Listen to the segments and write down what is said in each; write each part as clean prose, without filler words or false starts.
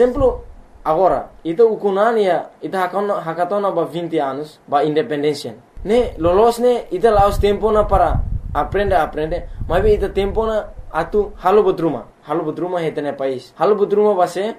Exemplo, agora, ita ukunania, ita hakatona ba 20 anos, ba independência. Ne, lolos ne, ita laos tempo na para aprende, mas ita tempo na atu halo butruma hetene país. Halo butruma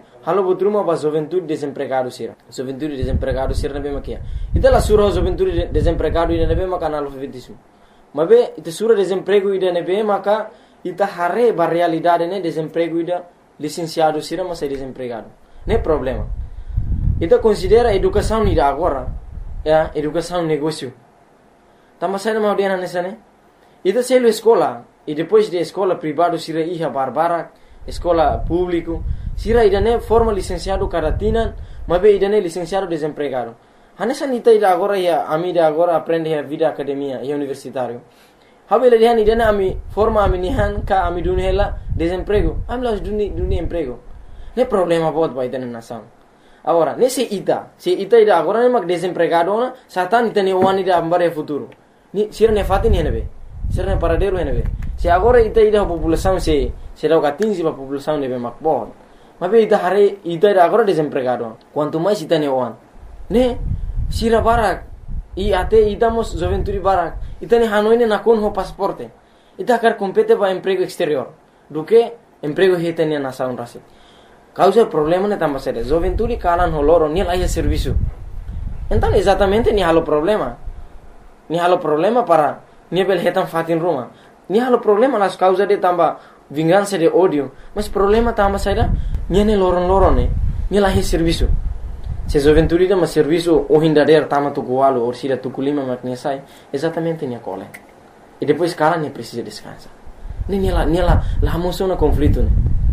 ba juventude desempregado sira. Juventude desempregado sira nabe makia. Ita la sura juventude desempregado ida nabe maka analfabetismo. Mas ita sura desemprego ida nabe maka ita hare ba realidade ne desemprego ida licenciado sira mas desempregado. Ne problema. Ita considera educação ida agora, educação negócio. Tama sai mau dia nessa ne. Ita selo escola e depois de escola privado sira iha barbara, escola público, sira ida ne forma licenciado caratina, mas ida ne licenciado desempregado. Hanessa nita ida agora ia amida agora aprende a vida academia e universitário. Habela dihan ida ne ami forma ami nihan ka ami dunela desemprego. Ami las duni emprego. Ne problema bot ba ida ne nação. Agora, nesse ita ida agora ne mak desempregado na satan ita ne wani da ambare futuro. Ni sira ne fatin henebe. Sira ne paradeiro henebe. Se agora ita ida população se dá o 15 a população nebe mak bot. Mas ita hare ita ida agora desempregado. Quanto mais ita ne wan. Ne sira barak e até idamos juventude barak. Ita ne hanoine na kon ho pasaporte. Ita quer compete ba emprego exterior. Do que emprego heta ne nação rasi. Causa problema ne tamba sede. Juventude kalan holoro ni lá serviço. Então exatamente ni halo problema. Ni halo problema para nível hetan fatin rumah. Ni halo problema las causa de tamba vingança de ódio. Mas problema tamba sede ni ne loron ne. Ni lá serviço. Se juventude dá serviço o hindader tama tukualo ou sira tukulima maknesai exatamente ni cole. E depois cara ne precisa descansar. Ni lá moção na conflito ne.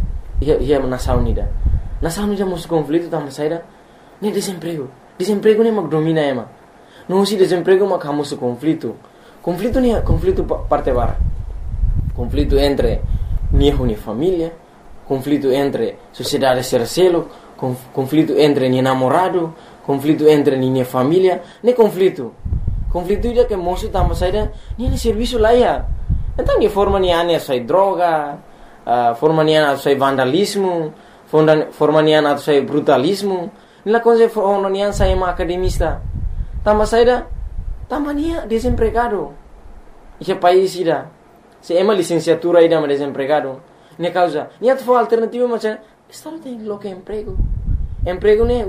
Ia nação unida. Nação unida moço conflito tamba sede ni desemprego. Desemprego ne mak domina ema. Não se desemprego mak hamoso conflito. Conflito parte bara. Conflito entre minha família, conflito entre sociedade sercelo, conflito entre minha namorado, conflito entre minha família, ne conflito. Conflito ida que moço tamba saída, nem serviço lá ia. Então ni forma ni ane sai droga, forma ni ane sai vandalismo, forma ni ane sai brutalismo, nila coisa forma ni ane sai academista. Tamba saída, tamba nia desempregado. Esse país ida, se ema licenciatura ida mas desempregado. Ne causa, nia tu alternativa macam, estado tem lo que emprego. Emprego ne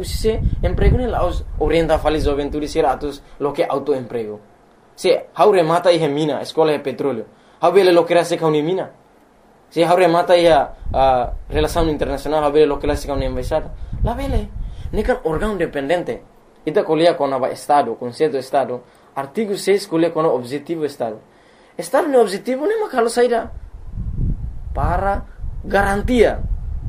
laos orienta fali juventude siratus lo que autoemprego. Se haure mata ia mina, escola é petróleo. Haure lo que rase kauni mina. Se haure mata ia relação internacional, haure lo que rase kauni embaixada. La vele, ne kan órgão dependente. Ita colia com o Estado, conceito do Estado. Artigo 6 colia com o objetivo do Estado. Estado no objetivo nem makalo saída para garantia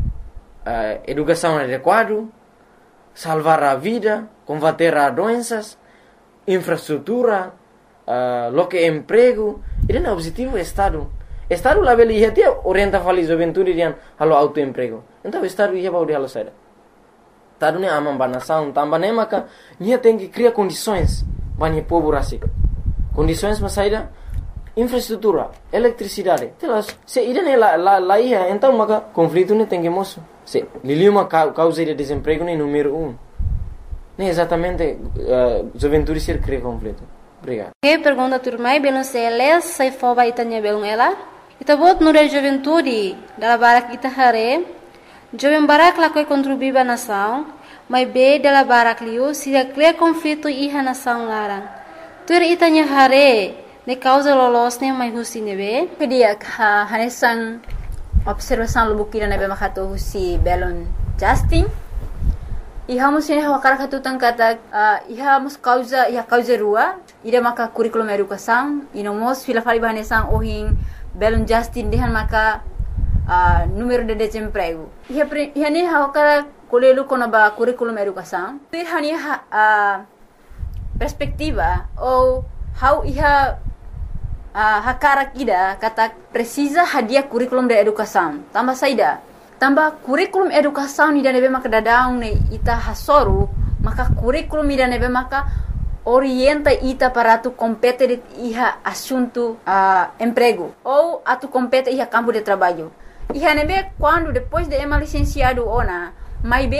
educação adequada, salvar a vida, combater as doenças, infraestrutura, lo que emprego. Esse é o objetivo do Estado. Estado lá ele ia ter orienta fali juventude dian halo autoemprego. Então o Estado ia baudi halo saída. Estado ne amam banação, tamba ne maka nia tem que criar condições para povo rasik. Condições para saída infraestrutura, eletricidade. Telas, se ida ne la ia, então maka conflito ne tem que moço. Se liliuma causa de desemprego ne número 1. Ne exatamente juventude ser cria conflito. Obrigado. Que pergunta turmai belum seles sai foba itanya belum ela. Ita bot nure juventude dala barak ita hare. Jovem barak la koi contribuir ba nação, mas be dala barak liu se cria conflito iha nação laran. Tur itanya hare ne causa lolos ne mai husi nebe. Pedia hanesan observação lubukira nebe makato husi belon Justin. Iha musine hawakara katutan kata iha mus causa rua ida maka curriculum educação inomos fila fali bahanesan ohin belon Justin dehan maka número de desemprego. Iha ne hawakara kolelu kona ba curriculum educação. Iha ne perspectiva ou how iha hakara kida kata precisa hadiah curriculum de educação. Tambah saida. Tambah curriculum educação ni nebe maka dadaung ne ita hasoru maka curriculum ni nebe maka orienta ita para tu compete iha assunto emprego ou atu compete iha campo de trabalho. Iha nebe quando depois de ema licenciado ona mai